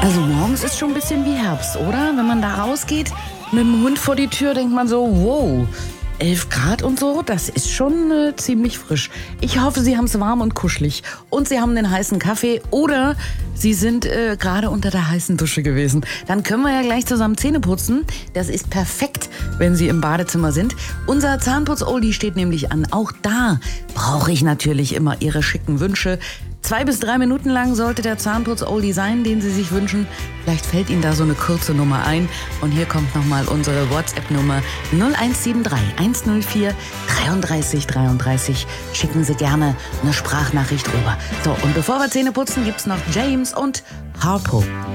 Also morgens ist schon ein bisschen wie Herbst, oder? Wenn man da rausgeht mit dem Hund vor die Tür, denkt man so, wow, 11 Grad und so, das ist schon ziemlich frisch. Ich hoffe, Sie haben es warm und kuschelig und Sie haben den heißen Kaffee oder Sie sind gerade unter der heißen Dusche gewesen. Dann können wir ja gleich zusammen Zähne putzen. Das ist perfekt, wenn Sie im Badezimmer sind. Unser Zahnputz-Oldie steht nämlich an. Auch da brauche ich natürlich immer Ihre schicken Wünsche. 2 bis 3 Minuten lang sollte der Zahnputz-Oldie sein, den Sie sich wünschen. Vielleicht fällt Ihnen da so eine kurze Nummer ein. Und hier kommt nochmal unsere WhatsApp-Nummer 0173 104 33 33. Schicken Sie gerne eine Sprachnachricht rüber. So, und bevor wir Zähne putzen, gibt's noch James und Harpo.